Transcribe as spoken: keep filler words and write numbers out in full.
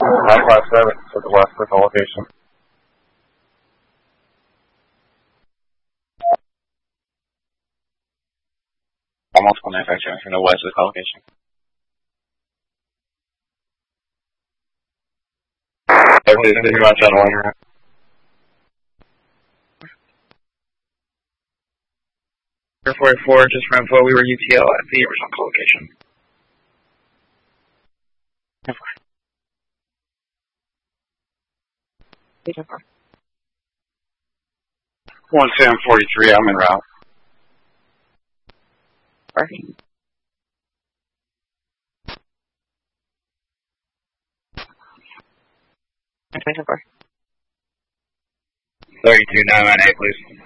nine five seven to the west of the location. Multiple manufacturing from the west of the location. Everything pretty much on one. Air forty-four, just for info, we were U T L at the original co-location. one seven forty-three, I'm en route. Parking. thirty-two nine nine eight, please.